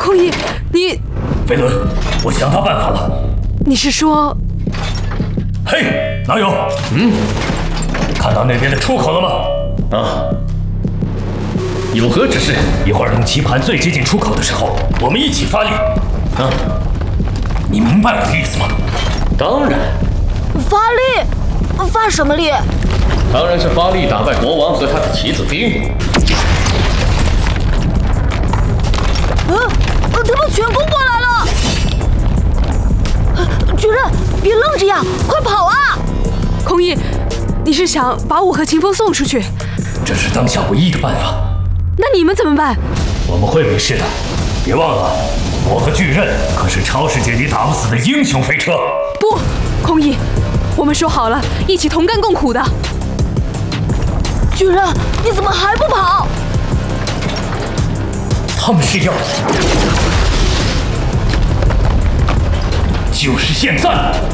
空翼，你…… 飞轮，我想到办法了。 你是说…… 嘿，哪有？看到那边的出口了吗？ 啊，有何指示？ 一会儿等棋盘最接近出口的时候，我们一起发力。 啊， 你明白我的意思吗？ 当然。 发力？发什么力？ 当然是发力打败国王和他的棋子兵。 他们全攻过来了！巨人，别愣着呀，快跑啊！ 空翼，你是想把我和秦风送出去？ 这是当下唯一的办法。 那你们怎么办？ 我们会没事的，别忘了，我和巨刃可是超世界里打不死的英雄飞车。 不，空翼，我们说好了，一起同甘共苦的。 巨人，你怎么还不跑？ 他们是要……就是现在！